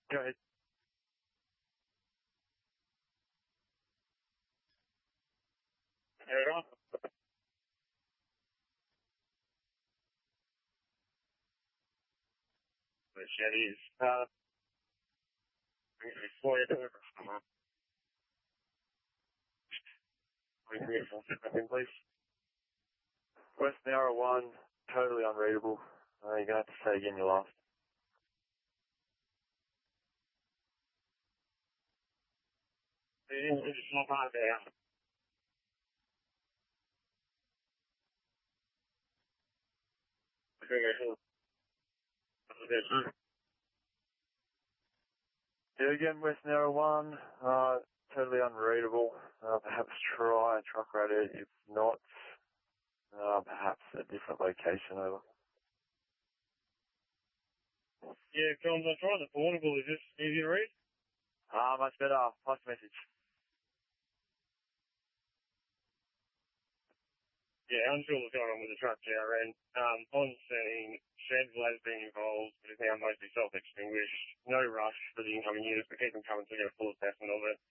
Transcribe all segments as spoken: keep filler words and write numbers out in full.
Go ahead. Hold on. The shed is, uh, before you do it, come on. We can get full feedback, please. West Nowra one, totally unreadable. Uh, you're going to have to say again your last. It's not bad there. I think I should. Yeah, again, West Nowra one, uh, totally unreadable. Uh, perhaps try truck radar. If not, uh, perhaps a different location over. Yeah, Combs, I tried the portable. Is this easy to read? Ah, much better. Pass message. Yeah, unsure what's going on with the truck G R N. Um, on scene, shed has been involved, but is now mostly self-extinguished. No rush for the incoming units, but keep them coming to get a full assessment of it.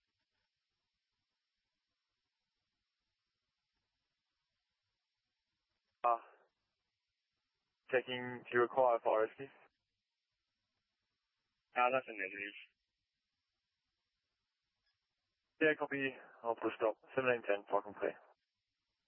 Uh, checking, do you require fire rescue? Uh, that's a negative. Yeah, copy. I'll put a stop. seventeen ten, fucking clear.